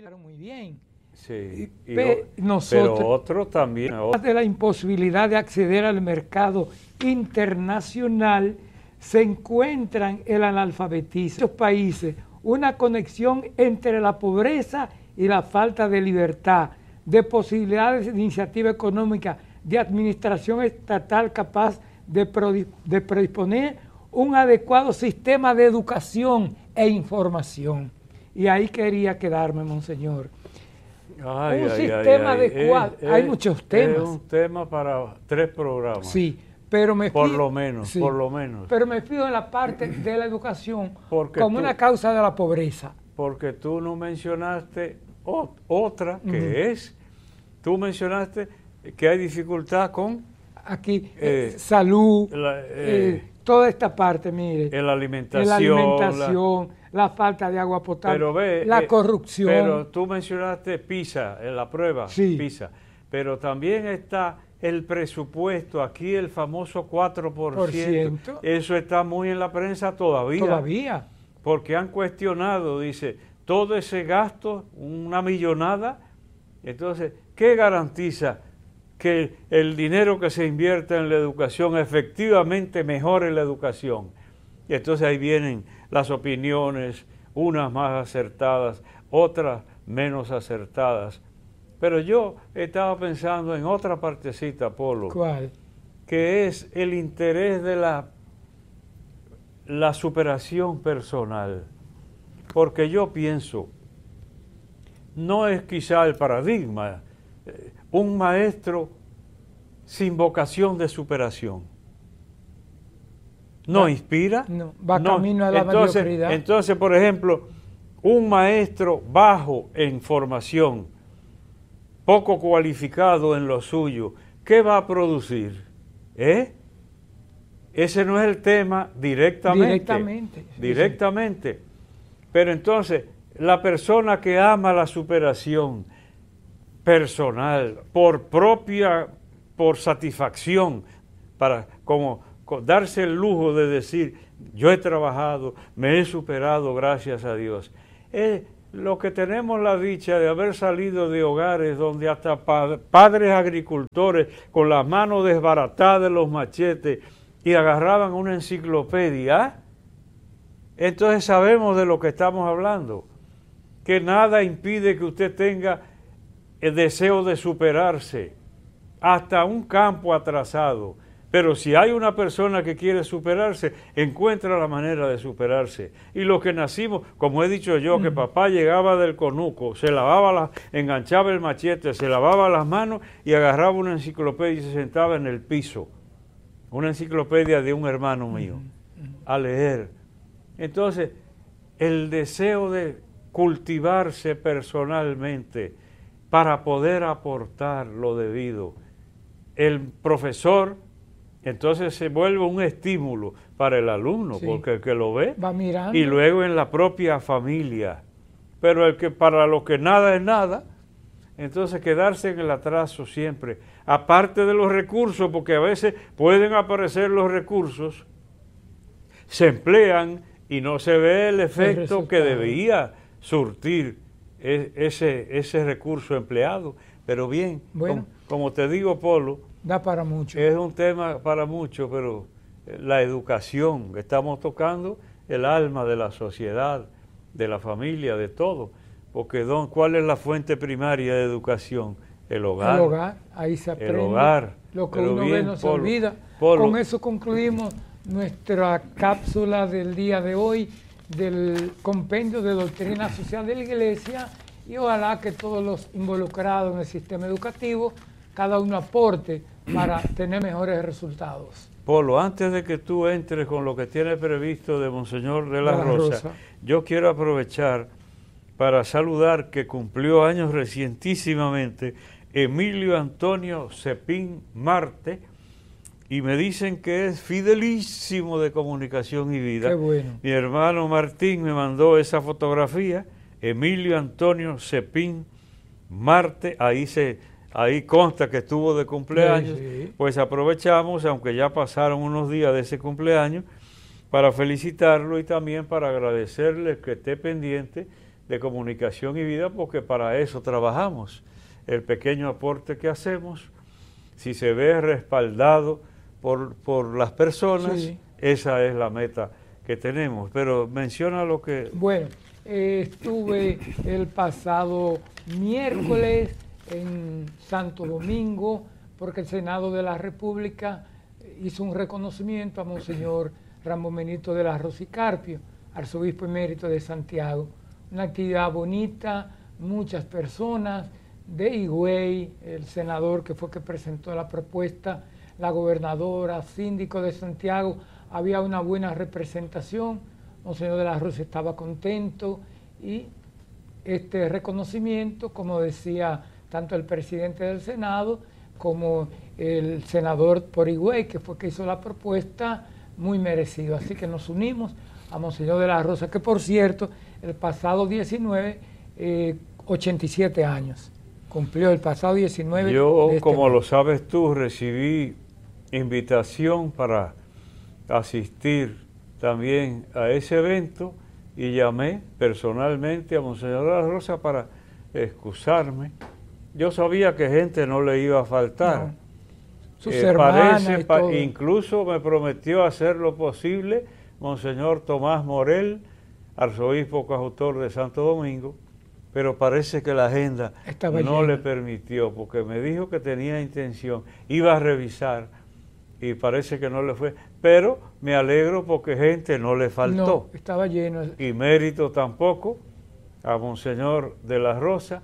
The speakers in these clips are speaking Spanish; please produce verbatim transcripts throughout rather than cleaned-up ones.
lo muy bien. Sí, y Pe- o- nosotros, pero otro también. o- de la imposibilidad de acceder al mercado internacional, se encuentran el analfabetismo. En muchos países, una conexión entre la pobreza y la falta de libertad, de posibilidades de iniciativa económica, de administración estatal capaz de, prodi- de predisponer un adecuado sistema de educación e información. Y ahí quería quedarme, monseñor. Ay, un ay, sistema ay, ay. adecuado. Es- Hay es- muchos temas. Es un tema para tres programas. Sí, pero me Por fijo- lo menos, sí, por lo menos. Pero me fijo en la parte de la educación Porque como tú- una causa de la pobreza. Porque tú no mencionaste ot- otra que Ujú. es, tú mencionaste que hay dificultad con Aquí, eh, Eh, salud, la, eh, eh, toda esta parte, mire, en la alimentación. la la- alimentación, la, falta de agua potable, Pero ve, la eh, corrupción. Pero tú mencionaste PISA, en la prueba, Sí. PISA. Pero también está el presupuesto, aquí el famoso cuatro por Por ciento. ciento. Eso está muy en la prensa todavía. Todavía. Porque han cuestionado, dice, todo ese gasto, una millonada. Entonces, ¿qué garantiza que el dinero que se invierte en la educación efectivamente mejore la educación? Y entonces ahí vienen las opiniones, unas más acertadas, otras menos acertadas. Pero yo estaba pensando en otra partecita, Polo, ¿Cuál? que es el interés de la, la superación personal. Porque yo pienso, no es quizá el paradigma, eh, un maestro sin vocación de superación. ¿No Va- inspira? no, va camino a la entonces, mediocridad. entonces, por ejemplo, un maestro bajo en formación, poco cualificado en lo suyo, ¿qué va a producir? ¿Eh? Ese no es el tema directamente. Directamente, sí, Directamente. Pero entonces, la persona que ama la superación personal, por propia, por satisfacción, para como co- darse el lujo de decir, yo he trabajado, me he superado gracias a Dios. Es lo que tenemos la dicha de haber salido de hogares donde hasta pa- padres agricultores con las manos desbaratadas de los machetes y agarraban una enciclopedia. Entonces sabemos de lo que estamos hablando, que nada impide que usted tenga el deseo de superarse, hasta un campo atrasado. Pero si hay una persona que quiere superarse, encuentra la manera de superarse. Y los que nacimos, como he dicho yo, que papá llegaba del conuco, se lavaba, la, enganchaba el machete, se lavaba las manos y agarraba una enciclopedia y se sentaba en el piso. Una enciclopedia de un hermano mío, a leer. Entonces, el deseo de cultivarse personalmente para poder aportar lo debido. El profesor, entonces se vuelve un estímulo para el alumno, Sí. porque el que lo ve, Va mirando. y luego en la propia familia. Pero el que para lo que nada es nada, entonces quedarse en el atraso siempre, aparte de los recursos, porque a veces pueden aparecer los recursos, se emplean y no se ve el efecto que resultado. debía surtir e- ese, ese recurso empleado. Pero bien, Bueno. como, como te digo, Polo, Da para mucho. es un tema para mucho, pero eh, la educación, estamos tocando el alma de la sociedad, de la familia, de todo. Porque don, ¿cuál es la fuente primaria de educación? El hogar. El hogar, ahí se aprende. hogar. Lo que Pero uno bien, ve no se Polo, olvida. Polo. Con eso concluimos nuestra cápsula del día de hoy del compendio de doctrina social de la Iglesia y ojalá que todos los involucrados en el sistema educativo, cada uno aporte para tener mejores resultados. Polo, antes de que tú entres con lo que tiene previsto de Monseñor de la, De la Rosa, Rosa. yo quiero aprovechar para saludar que cumplió años recientísimamente Emilio Antonio Cepín Marte, y me dicen que es fidelísimo de Comunicación y Vida. Qué bueno. Mi hermano Martín me mandó esa fotografía, Emilio Antonio Cepín Marte, ahí se ahí consta que estuvo de cumpleaños. Sí, sí. Pues aprovechamos, aunque ya pasaron unos días de ese cumpleaños, para felicitarlo y también para agradecerle que esté pendiente de Comunicación y Vida, porque para eso trabajamos. El pequeño aporte que hacemos, si se ve respaldado por, por las personas, sí, esa es la meta que tenemos. Pero menciona lo que... Bueno, eh, estuve el pasado miércoles en Santo Domingo, porque el Senado de la República hizo un reconocimiento a Monseñor Ramón Benito de la Rosicarpio, arzobispo emérito de Santiago. Una actividad bonita, muchas personas de Higüey, el senador que fue que presentó la propuesta, la gobernadora, síndico de Santiago, había una buena representación. Monseñor de la Rosa estaba contento y este reconocimiento, como decía tanto el presidente del Senado como el senador por Higüey, que fue que hizo la propuesta, muy merecido. Así que nos unimos a Monseñor de la Rosa, que por cierto, el pasado diecinueve, eh, ochenta y siete años, cumplió el pasado diecinueve. Yo, de este como mes. lo sabes tú, recibí invitación para asistir también a ese evento y llamé personalmente a Monseñor de la Rosa para excusarme. Yo sabía que gente no le iba a faltar. No. Sus Eh, hermanas parece, y pa- todo. incluso me prometió hacer lo posible Monseñor Tomás Morel, arzobispo coautor de Santo Domingo, pero parece que la agenda Estaba no llena. le permitió, porque me dijo que tenía intención, iba a revisar y parece que no le fue, pero me alegro porque gente no le faltó. No, estaba lleno. Y mérito tampoco a Monseñor de la Rosa,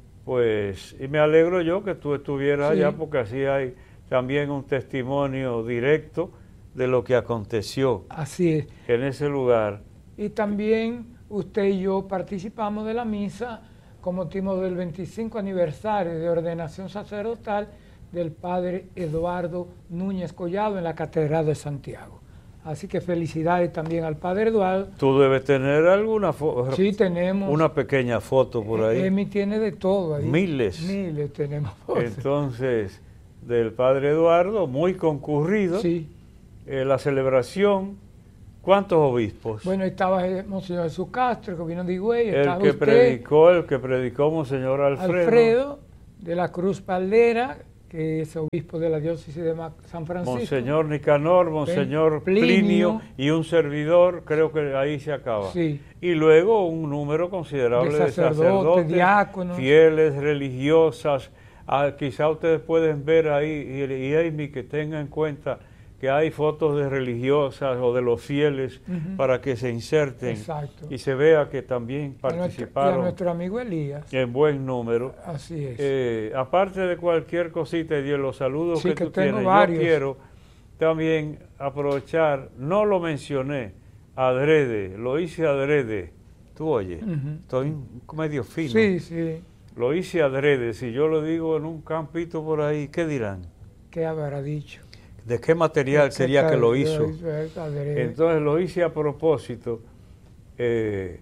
pues, y me alegro yo que tú estuvieras Sí. allá, porque así hay también un testimonio directo de lo que aconteció Así es. en ese lugar. Y también usted y yo participamos de la misa con motivo del veinticinco aniversario de ordenación sacerdotal del padre Eduardo Núñez Collado en la Catedral de Santiago. Así que felicidades también al padre Eduardo. Tú debes tener alguna foto, Sí, tenemos. una pequeña foto por ahí. Emi tiene de todo ahí. Miles. Miles tenemos fotos. Entonces, del padre Eduardo, muy concurrido. Sí. Eh, la celebración, ¿cuántos obispos? Bueno, estaba eh, Monseñor Jesús Castro, que vino de Higüey, el estaba que usted, predicó, el que predicó Monseñor Alfredo. Alfredo de la Cruz Paldera, que es obispo de la diócesis de Ma- San Francisco. Monseñor Nicanor, Monseñor Plinio, Plinio y un servidor, creo que ahí se acaba. Sí. Y luego un número considerable De de sacerdotes, sacerdotes, diáconos. fieles, religiosas. Ah, quizá ustedes pueden ver ahí, y, y Amy, que tenga en cuenta que hay fotos de religiosas o de los fieles Ujú. para que se inserten. Exacto. Y se vea que también A nuestro- y a participaron nuestro amigo Elías. en buen número. Así es. Eh, aparte de cualquier cosita y de los saludos Sí, que, que tú tengo tienes, varios. yo quiero también aprovechar, no lo mencioné, adrede, lo hice adrede. Tú oye, Ujú. estoy medio fino. Sí, sí. Lo hice adrede, si yo lo digo en un campito por ahí, ¿qué dirán? ¿Qué habrá dicho? ¿De qué material sería que lo hizo? Adrede. Entonces lo hice a propósito, eh,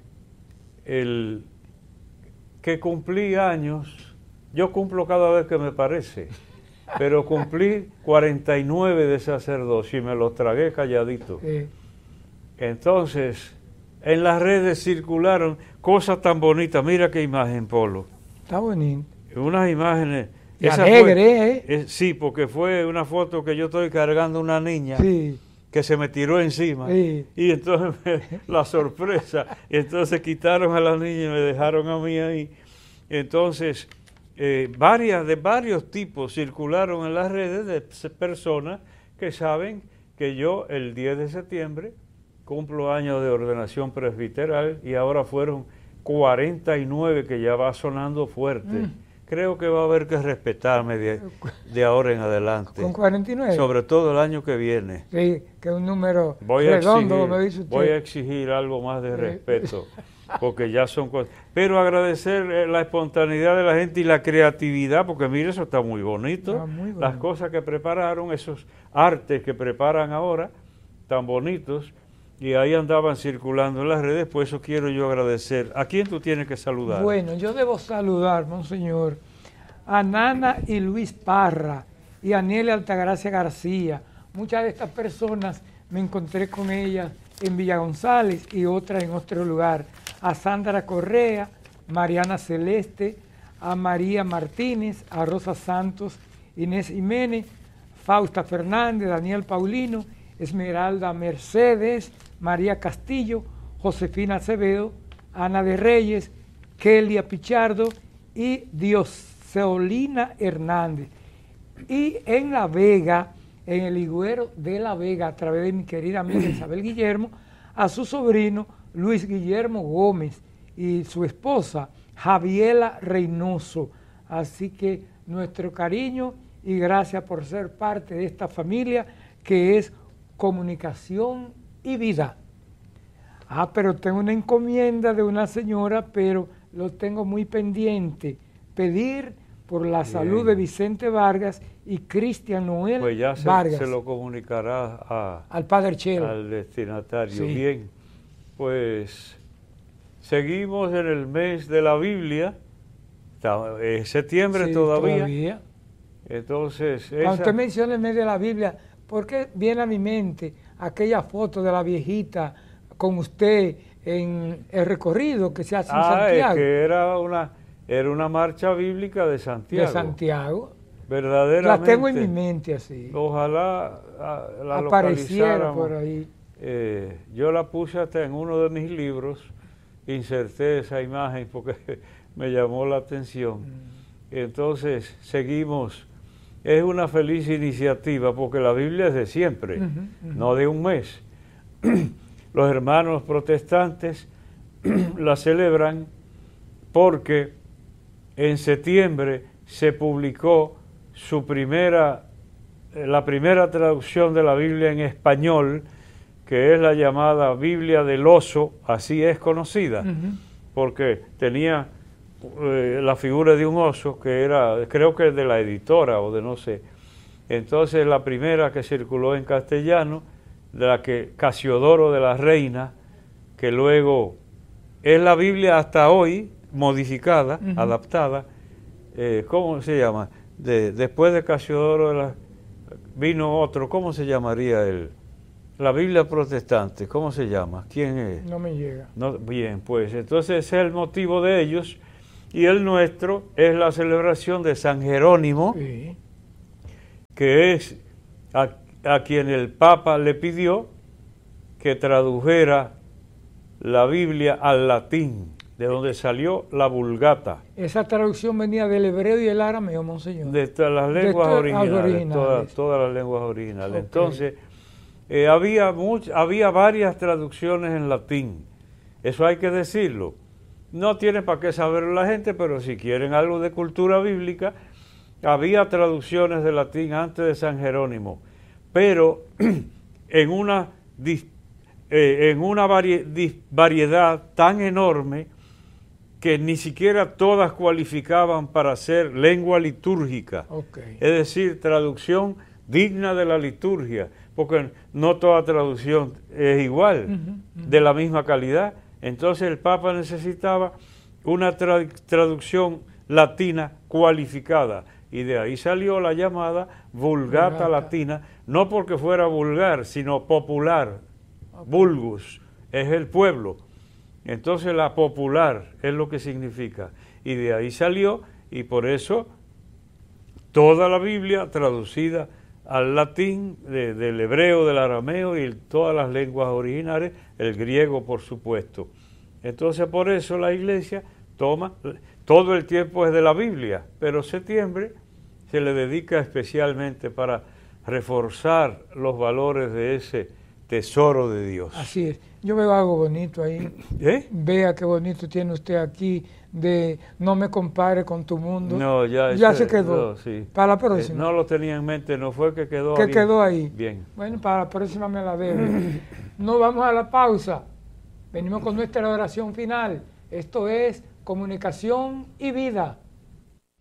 el que cumplí años, yo cumplo cada vez que me parece, pero cumplí cuarenta y nueve de sacerdocio y me los tragué calladito. Sí. Entonces, en las redes circularon cosas tan bonitas, mira qué imagen, Polo, Está bonito. unas imágenes... Y esa alegre, fue- ¿eh? eh, sí, porque fue una foto que yo estoy cargando una niña Sí. que se me tiró encima. Sí. Y entonces me- la sorpresa, y entonces quitaron a la niña y me dejaron a mí ahí. Entonces, eh, varias de varios tipos circularon en las redes de s- personas que saben que yo el diez de septiembre cumplo años de ordenación presbiteral y ahora fueron cuarenta y nueve, que ya va sonando fuerte. Mm. Creo que va a haber que respetarme de, de ahora en adelante. Con cuarenta y nueve. Sobre todo el año que viene. Sí, que es un número Voy a, redondo, exigir, como dice usted. voy a exigir algo más de Eh. respeto, porque ya son cosas. Pero agradecer eh, la espontaneidad de la gente y la creatividad, porque mire, eso está muy bonito. Está muy bonito. Las cosas que prepararon, esos artes que preparan ahora, tan bonitos, y ahí andaban circulando en las redes, pues eso quiero yo agradecer. ¿A quién tú tienes que saludar? Bueno, yo debo saludar, monseñor, a Nana y Luis Parra y a Niele Altagracia García. Muchas de estas personas me encontré con ellas en Villa González y otras en otro lugar. a Sandra Correa, Mariana Celeste, a María Martínez, a Rosa Santos, Inés Jiménez, Fausta Fernández, Daniel Paulino, Esmeralda Mercedes, María Castillo, Josefina Acevedo, Ana de Reyes, Kelia Pichardo y Dioselina Hernández. Y en La Vega, en el Higüero de La Vega, a través de mi querida amiga Isabel Guillermo, a su sobrino Luis Guillermo Gómez y su esposa Javiela Reynoso. Así que nuestro cariño y gracias por ser parte de esta familia que es Comunicación y Vida. Ah, pero tengo una encomienda de una señora, pero lo tengo muy pendiente. Pedir por la Bien. salud de Vicente Vargas y Cristian Noel pues ya se, Vargas. se lo comunicará a, al Padre Chelo. Al destinatario. Sí. Bien, pues seguimos en el mes de la Biblia. Es septiembre sí, todavía. todavía. Entonces, cuando esa... usted menciona el mes de la Biblia, ¿por qué viene a mi mente aquella foto de la viejita con usted en el recorrido que se hace en ah, Santiago? Es que era una, era una marcha bíblica de Santiago. De Santiago. Verdaderamente. La tengo en mi mente así. Ojalá a, la apareciera por ahí. Eh, yo la puse hasta en uno de mis libros, inserté esa imagen porque me llamó la atención. Mm. Entonces, seguimos. Es una feliz iniciativa porque la Biblia es de siempre, uh-huh, uh-huh. no de un mes. Los hermanos protestantes la celebran porque en septiembre se publicó su primera, la primera traducción de la Biblia en español, que es la llamada Biblia del Oso, así es conocida, uh-huh. porque tenía eh, la figura de un oso, que era, creo que de la editora o de no sé. Entonces la primera que circuló en castellano, de la que Casiodoro de la Reina, que luego es la Biblia hasta hoy, modificada, uh-huh. adaptada, eh, ¿cómo se llama? De, después de Casiodoro de la, vino otro, ¿cómo se llamaría él? La Biblia protestante, ¿cómo se llama? ¿Quién es? No me llega. No, bien, pues entonces ese es el motivo de ellos, y el nuestro es la celebración de San Jerónimo, sí. que es a, a quien el Papa le pidió que tradujera la Biblia al latín, de donde salió la Vulgata. Esa traducción venía del hebreo y el arameo, monseñor. De todas las lenguas to originales, originales. Todas, todas las lenguas originales. Okay. Entonces, eh, había, much, había varias traducciones en latín, eso hay que decirlo. No tiene para qué saberlo la gente, pero si quieren algo de cultura bíblica, había traducciones de latín antes de San Jerónimo, pero en una, eh, en una vari, variedad tan enorme que ni siquiera todas cualificaban para ser lengua litúrgica, okay. es decir, traducción digna de la liturgia, porque no toda traducción es igual, uh-huh, uh-huh. de la misma calidad. Entonces el Papa necesitaba una tra traducción latina cualificada, y de ahí salió la llamada Vulgata, Vulgata. Latina, no porque fuera vulgar, sino popular. Okay. Vulgus es el pueblo. Entonces la popular es lo que significa. Y de ahí salió, y por eso toda la Biblia traducida al latín, de, del hebreo, del arameo y todas las lenguas originales, el griego por supuesto. Entonces por eso la Iglesia toma, todo el tiempo es de la Biblia, pero septiembre se le dedica especialmente para reforzar los valores de ese tesoro de Dios. Así es. Yo veo algo bonito ahí. ¿Eh? Vea qué bonito tiene usted aquí de no me compare con tu mundo. No, ya, ya ese, se quedó. No, sí. Para la próxima. Eh, no lo tenía en mente, no fue que quedó que ahí. quedó ahí. Bien. Bueno, para la próxima me la debo. Nos vamos a la pausa. Venimos con nuestra oración final. Esto es Comunicación y Vida.